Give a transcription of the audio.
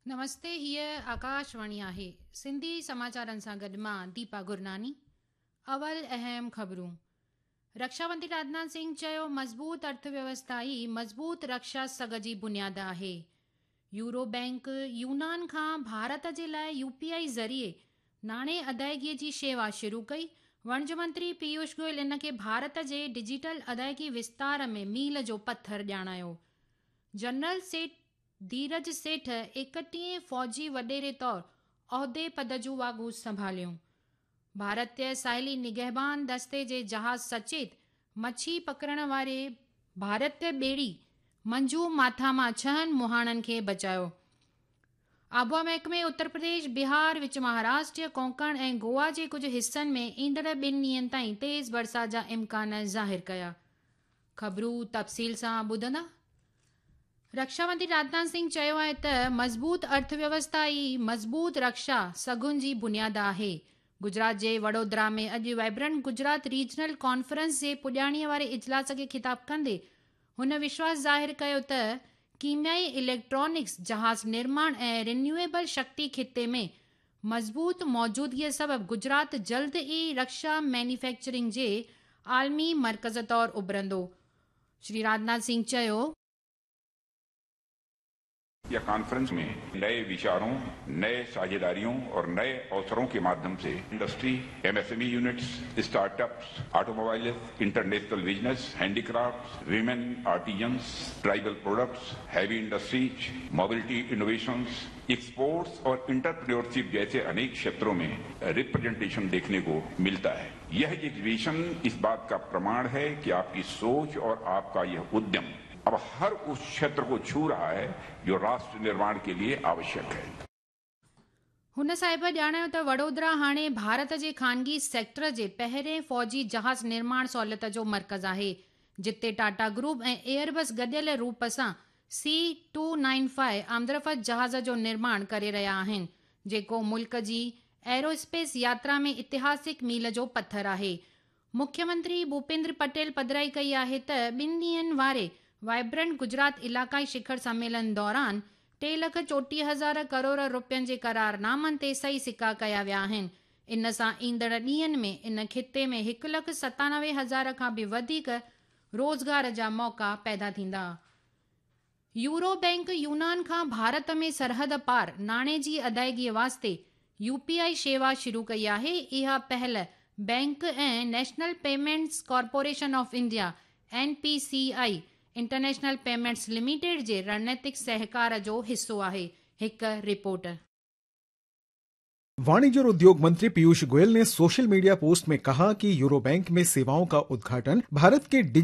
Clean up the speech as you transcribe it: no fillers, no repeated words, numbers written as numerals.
नमस्ते, हीअ आकाशवाणी आहे। सिंधी समाचारनि सां गॾु मां दीपा गुरनानी। अवल अहम ख़बरूं। रक्षामंत्री राजनाथ सिंह चयो, मज़बूत अर्थव्यवस्था ई मज़बूत रक्षा सॻ जी बुनियाद आहे। यूरो बैंक यूनान खां भारत जे लाइ UPI ज़रिए नाणे अदायगीअ जी शेवा शुरू कई। वाणिज्य मंत्री पीयूष गोयल इन खे भारत जे डिजिटल अदायगी विस्तार में मील जो पत्थर ॼाणायो। जनरल धीरज सेठ 31 फ़ौजी वॾेरे तौरु उहिदे पद जूं वागूं संभालियूं। भारतीय साहिली निगहबान दस्ते जे जहाज़ सचेत मछी पकड़ण वारे भारतीय ॿेड़ी मंजू माथा मां 6 मुहाणनि खे बचायो। आबुआ महकमे उत्तर प्रदेश, बिहार, विच महाराष्ट्र, कोंकण ऐं गोवा जे कुझु हिस्सनि में ईंदड़ 2 ॾींहंनि ताईं तेज़ बरसात जा इम्कान ज़ाहिर कया। ख़बरूं तफ़सील सां ॿुधंदा। रक्षामंत्री राजनाथ सिंह चयो आहे त मज़बूत अर्थव्यवस्था ई मज़बूत रक्षा सघुनि जी बुनियाद आहे। गुजरात जे वडोदरा में अॼु वाइब्रेंट गुजरात रीजनल कॉन्फ्रेंस जे पुॼाणीअ वारे इजलास खे ख़िताब कंदे हुन विश्वास ज़ाहिर कयो त कीमियाई, इलेक्ट्रॉनिक्स, जहाज़ निर्माण ऐं रिन्यूएबल शक्ति खिते में मज़बूत मौजूदगीअ सबबि गुजरात जल्द ई रक्षा मैन्युफैक्चरिंग जे आलमी मर्कज़ तौरु उभरंदो। श्री राजनाथ सिंह चयो, यह कॉन्फ्रेंस में नए विचारों, नए साझेदारियों और नए अवसरों के माध्यम से industry, MSME units, startups, automobile, international business, handicraft, women artisans, tribal products, heavy industries, mobility innovations, exports और इंटरप्रेन्योरशिप जैसे अनेक क्षेत्रों में रिप्रेजेंटेशन देखने को मिलता है। यह एग्जीबिशन इस बात का प्रमाण है कि आपकी सोच और आपका यह उद्यम अब हर उस क्षेत्र को छू रहा है जो राष्ट्र निर्माण के लिए आवश्यक है। हुन साहिब ॼाणायो त वडोदरा हाणे भारत जे ख़ानगी सेक्टर जे पहिरें फ़ौजी जहाज़ निर्माण सहूलियत जो मर्कज़ आहे, जिते टाटा ग्रुप ऐं एयरबस गॾियल रूप सां C295 आमदरफ़त जहाज़ जो निर्माण करे रहिया आहिनि, जेको मुल्क जी एरोस्पेस यात्रा में इतिहासिक मील जो पत्थर आहे। मुख्यमंत्री भूपेंद्र पटेल पधिराई कई आहे त 2 ॾींहनि वारे वाइब्रेंट गुजरात इलाक़ाई शिखर सम्मेलन दौरान 3,34,000 करोड़ रुपयनि जे करारनामनि ते सही सिका कया विया आहिनि। इन सां ईंदड़ ॾींहनि में इन खिते में 1,97,000 खां बि वधीक रोज़गार जा मौक़ा पैदा थींदा। यूरो बैंक यूनान खां भारत में सरहद पार नाणे जी अदायगीअ वास्ते UPI शेवा शुरू कई आहे। इहा पहल बैंक ऐं national payments corporation of India NPCI international payments limited जे रणनीतिक सहकार जो हिस्सो आहे। हिक रिपोर्ट। वाणिज्य और उद्योग मंत्री पीयूष गोयल ने सोशल मीडिया पोस्ट में कहा कि यूरो बैंक में सेवाओं का उद्घाटन भारत के